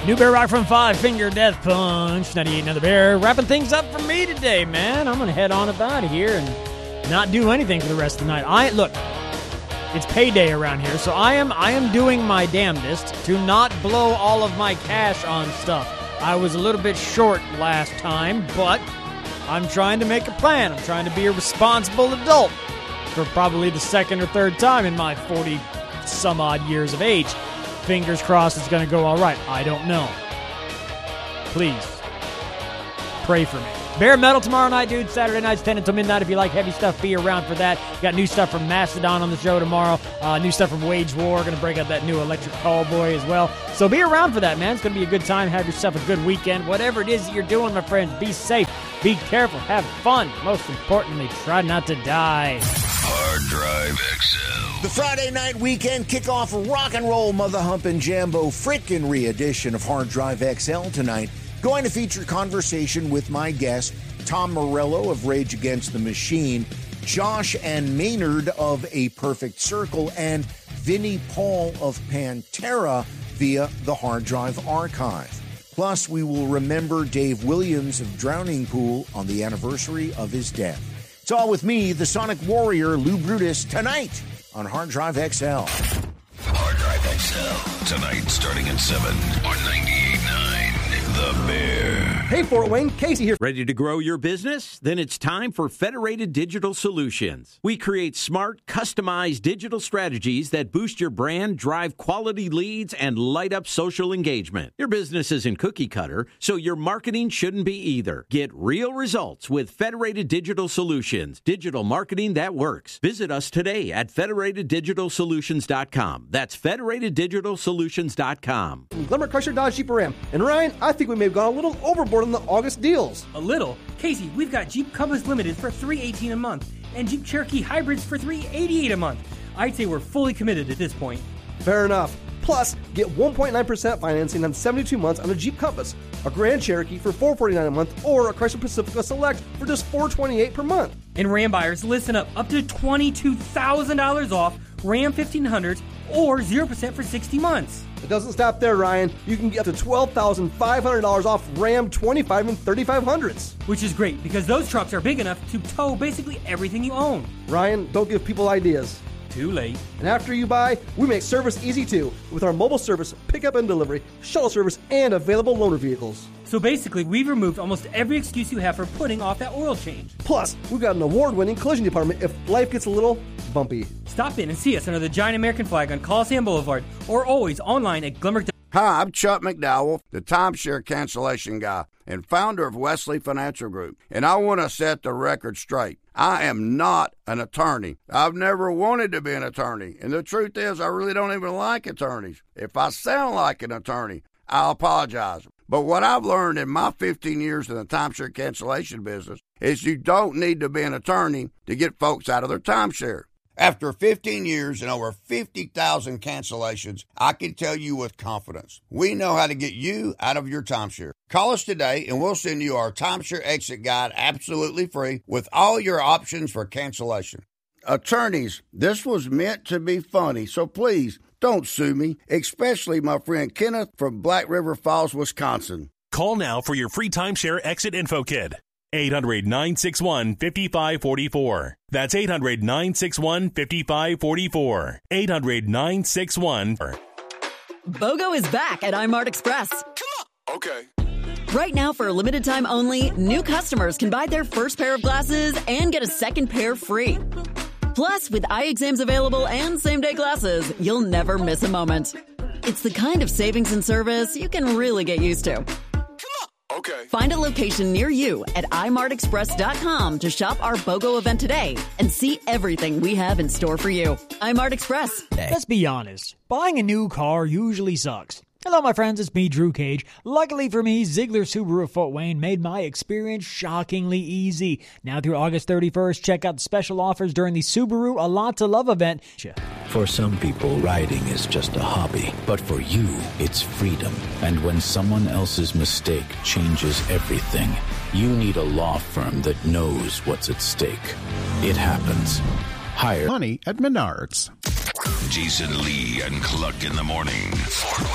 New Bear Rock from 5 Finger Death Punch. 98 Another Bear. Wrapping things up for me today, man. I'm going to head on up out of here and not do anything for the rest of the night. Look, it's payday around here, so I am doing my damnedest to not blow all of my cash on stuff. I was a little bit short last time, but I'm trying to make a plan. I'm trying to be a responsible adult for probably the second or third time in my 40-some-odd years of age. Fingers crossed it's going to go all right. I don't know. Please, pray for me. Bare Metal tomorrow night, dude. Saturday nights, 10 until midnight. If you like heavy stuff, be around for that. Got new stuff from Mastodon on the show tomorrow. New stuff from Wage War. Going to break out that new Electric Callboy as well. So be around for that, man. It's going to be a good time. Have yourself a good weekend. Whatever it is that you're doing, my friends, be safe. Be careful. Have fun. Most importantly, try not to die. Hard Drive XL. The Friday night weekend kickoff rock and roll mother humping jambo frickin' re-edition of Hard Drive XL tonight. Going to feature conversation with my guest, Tom Morello of Rage Against the Machine, Josh and Maynard of A Perfect Circle, and Vinnie Paul of Pantera via the Hard Drive archive. Plus, we will remember Dave Williams of Drowning Pool on the anniversary of his death. It's all with me, the Sonic Warrior, Lou Brutus, tonight on Hard Drive XL. Hard Drive XL. Tonight, starting at 7 on 98.9 The Bear. Hey, Fort Wayne, Casey here. Ready to grow your business? Then it's time for Federated Digital Solutions. We create smart, customized digital strategies that boost your brand, drive quality leads, and light up social engagement. Your business isn't cookie cutter, so your marketing shouldn't be either. Get real results with Federated Digital Solutions. Digital marketing that works. Visit us today at federateddigitalsolutions.com. That's federateddigitalsolutions.com. Glimmer Chrysler Dodge Jeep Ram. And Ryan, I think we may have gone a little overboard on the August deals. A little? Casey, we've got Jeep Compass Limited for $318 a month and Jeep Cherokee Hybrids for $388 a month. I'd say we're fully committed at this point. Fair enough. Plus, get 1.9% financing on 72 months on a Jeep Compass, a Grand Cherokee for $449 a month, or a Chrysler Pacifica Select for just $428 per month. And Ram buyers, listen up. Up to $22,000 off Ram 1500s or 0% for 60 months. It doesn't stop there, Ryan. You can get up to $12,500 off Ram 25 and 3500s. Which is great because those trucks are big enough to tow basically everything you own. Ryan, don't give people ideas. Too late. And after you buy, we make service easy too, with our mobile service, pickup and delivery, shuttle service, and available loaner vehicles. So basically, we've removed almost every excuse you have for putting off that oil change. Plus, we've got an award-winning collision department if life gets a little bumpy. Stop in and see us under the giant American flag on Coliseum Boulevard, or always online at Glimmer. Hi, I'm Chuck McDowell, the timeshare cancellation guy and founder of Wesley Financial Group, and I want to set the record straight. I am not an attorney. I've never wanted to be an attorney, and the truth is I really don't even like attorneys. If I sound like an attorney, I'll apologize. But what I've learned in my 15 years in the timeshare cancellation business is you don't need to be an attorney to get folks out of their timeshare. After 15 years and over 50,000 cancellations, I can tell you with confidence, we know how to get you out of your timeshare. Call us today and we'll send you our timeshare exit guide absolutely free with all your options for cancellation. Attorneys, this was meant to be funny, so please don't sue me, especially my friend Kenneth from Black River Falls, Wisconsin. Call now for your free timeshare exit info kit. 800-961-5544. That's 800-961-5544. 800-961. BOGO is back at iMart Express. Come on. Okay. Right now, for a limited time only, new customers can buy their first pair of glasses and get a second pair free. Plus, with eye exams available and same-day glasses, you'll never miss a moment. It's the kind of savings and service you can really get used to. Okay. Find a location near you at imartexpress.com to shop our BOGO event today and see everything we have in store for you. iMart Express. Let's be honest. Buying a new car usually sucks. Hello, my friends. It's me, Drew Cage. Luckily for me, Ziegler Subaru of Fort Wayne made my experience shockingly easy. Now through August 31st, check out the special offers during the Subaru A Lot to Love event. For some people, riding is just a hobby. But for you, it's freedom. And when someone else's mistake changes everything, you need a law firm that knows what's at stake. It happens. Hire Money at Menards. Jason Lee and Cluck in the morning.